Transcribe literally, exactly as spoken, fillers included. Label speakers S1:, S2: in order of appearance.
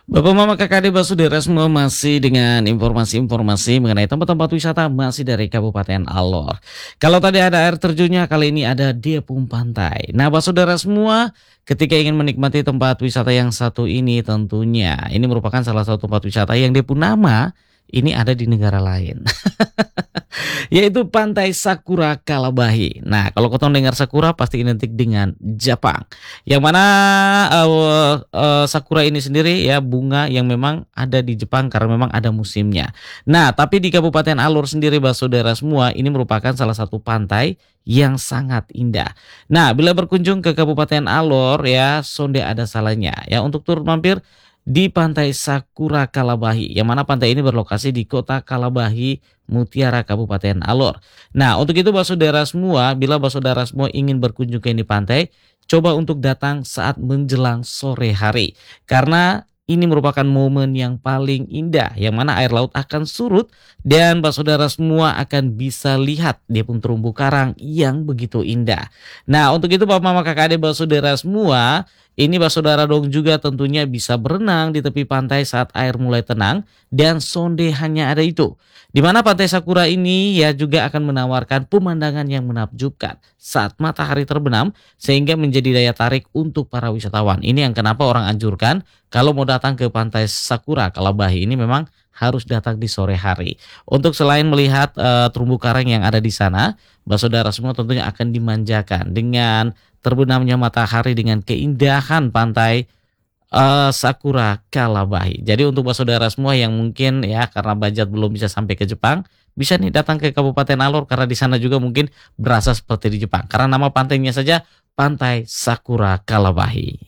S1: Bapak Mama Kakak Adik Basudara semua masih dengan informasi-informasi mengenai tempat-tempat wisata masih dari Kabupaten Alor. Kalau tadi ada air terjunnya, kali ini ada Depung Pantai. Nah, Basudara semua, ketika ingin menikmati tempat wisata yang satu ini tentunya, ini merupakan salah satu tempat wisata yang dia pun nama ini ada di negara lain. Yaitu Pantai Sakura Kalabahi. Nah, kalau kau dengar Sakura pasti identik dengan Jepang. Yang mana uh, uh, Sakura ini sendiri ya bunga yang memang ada di Jepang karena memang ada musimnya. Nah, tapi di Kabupaten Alor sendiri Basudara semua ini merupakan salah satu pantai yang sangat indah. Nah, bila berkunjung ke Kabupaten Alor ya, sonde ada salahnya ya untuk turut mampir di Pantai Sakura Kalabahi, yang mana pantai ini berlokasi di Kota Kalabahi, Mutiara, Kabupaten Alor. Nah, untuk itu Basudara semua, bila Basudara semua ingin berkunjung ke ini pantai, coba untuk datang saat menjelang sore hari. Karena ini merupakan momen yang paling indah, yang mana air laut akan surut dan Basudara semua akan bisa lihat dia pun terumbu karang yang begitu indah. Nah, untuk itu Bapak Mama Kakak Adik Basudara semua, ini Basudara dong juga tentunya bisa berenang di tepi pantai saat air mulai tenang dan sonde hanya ada itu. Di mana Pantai Sakura ini ya juga akan menawarkan pemandangan yang menakjubkan saat matahari terbenam sehingga menjadi daya tarik untuk para wisatawan. Ini yang kenapa orang anjurkan kalau mau datang ke Pantai Sakura Kalabahi ini memang harus datang di sore hari. Untuk selain melihat uh, terumbu karang yang ada di sana, Basudara semua tentunya akan dimanjakan dengan terbenamnya matahari dengan keindahan pantai uh, Sakura Kalabahi. Jadi untuk Basudara semua yang mungkin ya karena budget belum bisa sampai ke Jepang, bisa nih datang ke Kabupaten Alor karena di sana juga mungkin berasa seperti di Jepang. Karena nama pantainya saja Pantai Sakura Kalabahi.